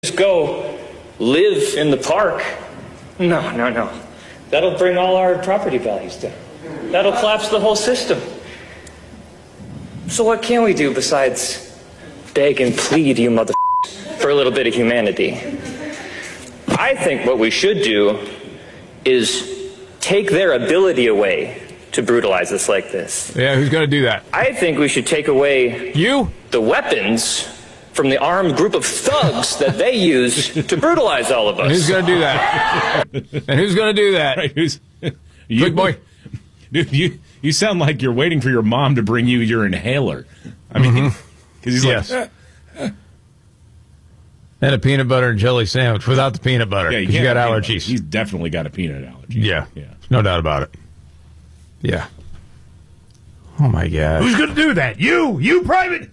Just go live in the park. No. That'll bring all our property values down. That'll collapse the whole system. So what can we do besides beg and plead, you for a little bit of humanity? I think what we should do is take their ability away to brutalize us like this. Yeah, who's going to do that? I think we should take away the weapons from the armed group of thugs that they use to brutalize all of us. And who's going to do that? And who's going to do that? Right, Big boy. Dude, you sound like you're waiting for your mom to bring you your inhaler. I mean, because he's like... And a peanut butter and jelly sandwich without the peanut butter, because you got allergies. He's definitely got a peanut allergy. Yeah, no doubt about it. Yeah. Oh, my God. Who's going to do that? You, Private?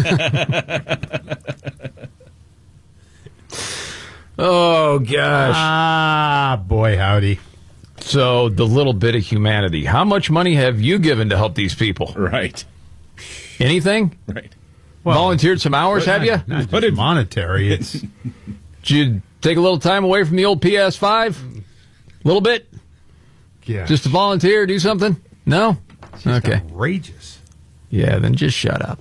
Oh, gosh. Ah, boy, howdy. So, the little bit of humanity. How much money have you given to help these people? Right. Anything? Right. Well, volunteered some hours, have you? Not just monetary. It's Did you take a little time away from the old PS5? A little bit? yeah, Just to volunteer, do something? No? just Okay. outrageous. Yeah, then just shut up.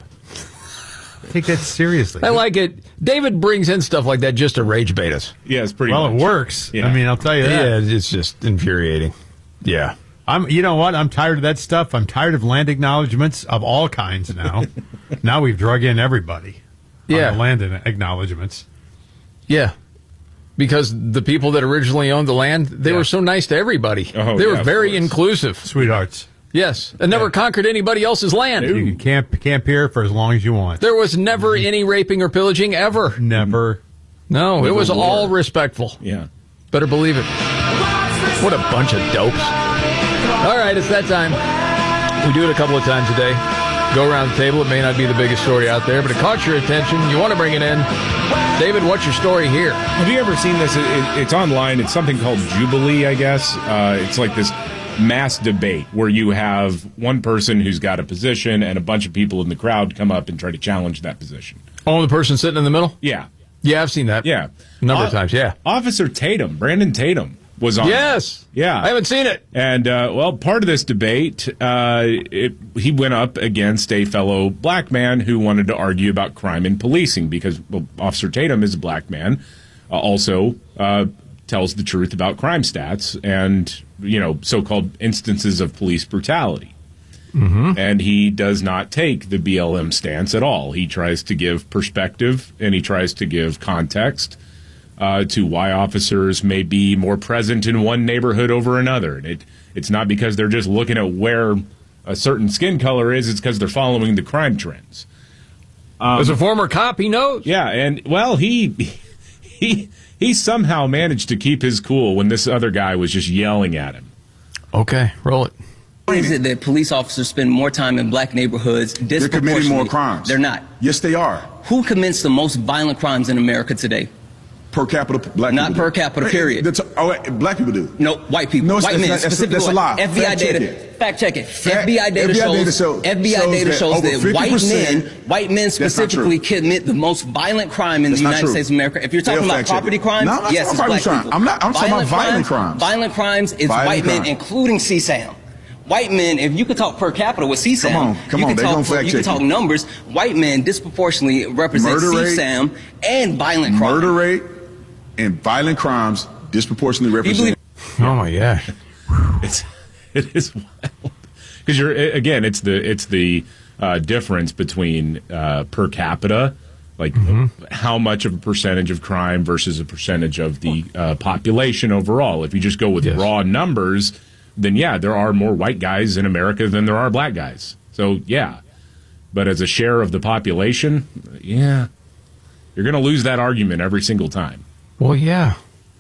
Take that seriously. I like it. David brings in stuff like that just to rage bait us. Yeah, it's pretty Well, much. it works. Yeah. I mean, I'll tell you that. Yeah, it's just infuriating. Yeah. You know what? I'm tired of that stuff. I'm tired of land acknowledgments of all kinds now. Now we've drug in everybody. Yeah. On the land acknowledgments. Yeah. Because the people that originally owned the land, they were so nice to everybody. Oh, they were yeah, of very course. inclusive. Sweethearts. Yes. And never conquered anybody else's land. You can camp here for as long as you want. There was never any raping or pillaging ever. Never. No, it was war. all respectful. Yeah. Better believe it. What a bunch of dopes. All right, it's that time. We do it a couple of times a day. Go around the table. It may not be the biggest story out there, but it caught your attention. You want to bring it in. David, what's your story here? Have you ever seen this? It's online. It's something called Jubilee, I guess. It's like this mass debate where you have one person who's got a position and a bunch of people in the crowd come up and try to challenge that position. Oh, the person sitting in the middle? Yeah. Yeah, I've seen that. Yeah. A number of times, yeah. Officer Tatum, Brandon Tatum, was on. Yes. Yeah. I haven't seen it. And, part of this debate, he went up against a fellow black man who wanted to argue about crime and policing because, Officer Tatum is a black man, also tells the truth about crime stats and, so-called instances of police brutality. Mm-hmm. And he does not take the BLM stance at all. He tries to give perspective and he tries to give context to why officers may be more present in one neighborhood over another. And it's not because they're just looking at where a certain skin color is. It's because they're following the crime trends. As a former cop, he knows. Yeah, and, he somehow managed to keep his cool when this other guy was just yelling at him. Okay, roll it. Why is it that police officers spend more time in black neighborhoods disproportionately? They're committing more crimes. They're not. Yes, they are. Who commits the most violent crimes in America today? Per capita, black Not people per do. capita, period. Black people do. No, white people. No, white men, that's specifically. a lie. FBI Fact check data. it. Fact check it. Fact- FBI data shows over that 50% white men specifically true. commit the most violent crime in the That's not United true. States of America. If you're talking They'll about fact check property it. crimes, No, I'm not yes, it's talking black about people. crime. I'm talking about violent crimes. Violent crimes is Violent white men, crime. including CSAM. White men, if you could talk per capita with CSAM, Come on, they're gonna fact you could check talk you. numbers. White men disproportionately represent Murder rate. CSAM and violent crime. Murder rate and violent crimes disproportionately represent. Oh, my gosh. It is wild because it's the difference between per capita, like how much of a percentage of crime versus a percentage of the population overall. If you just go with raw numbers, then there are more white guys in America than there are black guys. So but as a share of the population, you're going to lose that argument every single time. Well, yeah.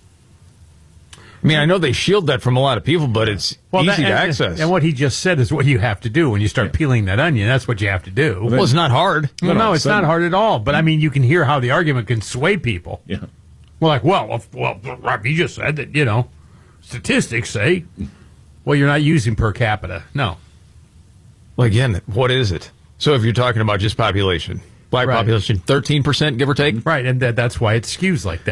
I mean, I know they shield that from a lot of people, but it's easy to access. And what he just said is what you have to do when you start peeling that onion. That's what you have to do. Well, it's not hard. No, it's not hard at all. But, I mean, you can hear how the argument can sway people. Yeah. Well, Rob, you just said that, statistics say, well, you're not using per capita. No. Well, again, what is it? So if you're talking about just population, black population, 13%, give or take? Right, and that's why it skews like that.